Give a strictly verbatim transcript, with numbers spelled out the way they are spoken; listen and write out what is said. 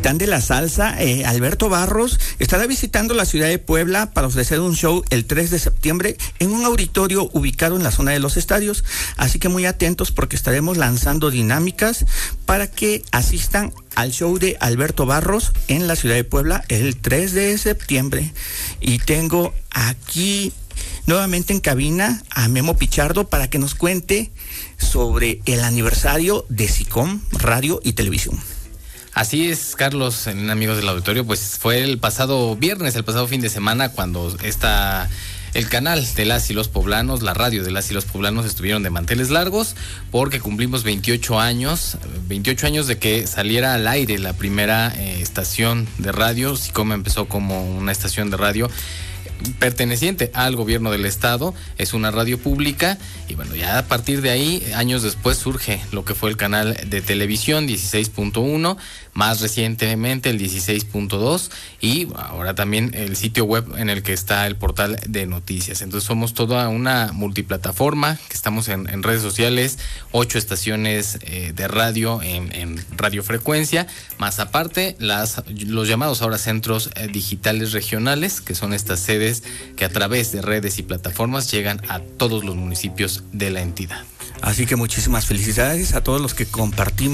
Titán de la Salsa, eh, Alberto Barros, estará visitando la ciudad de Puebla para ofrecer un show el tres de septiembre en un auditorio ubicado en la zona de los estadios. Así que muy atentos porque estaremos lanzando dinámicas para que asistan al show de Alberto Barros en la ciudad de Puebla el tres de septiembre. Y tengo aquí nuevamente en cabina a Memo Pichardo para que nos cuente sobre el aniversario de SICOM Radio y Televisión. Así es, Carlos, amigos del auditorio, pues fue el pasado viernes, el pasado fin de semana, cuando esta, el canal de las y los poblanos, la radio de las y los poblanos estuvieron de manteles largos, porque cumplimos veintiocho años, veintiocho años de que saliera al aire la primera eh, estación de radio. SICOM empezó como una estación de radio perteneciente al gobierno del estado, es una radio pública, y bueno, ya a partir de ahí, años después, surge lo que fue el canal de televisión dieciséis punto uno, más recientemente el dieciséis punto dos, y ahora también el sitio web en el que está el portal de noticias. Entonces somos toda una multiplataforma, que estamos en, en redes sociales, ocho estaciones eh, de radio en, en radiofrecuencia, más aparte las los llamados ahora centros eh, digitales regionales, que son estas sedes que a través de redes y plataformas llegan a todos los municipios de la entidad. Así que muchísimas felicidades a todos los que compartimos